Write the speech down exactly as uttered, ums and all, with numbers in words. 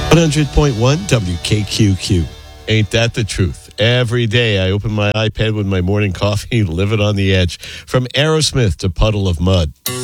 one hundred point one W K Q Q. Ain't that the truth? Every day I open my iPad with my morning coffee, live it on the edge. From Aerosmith to Puddle of Mud.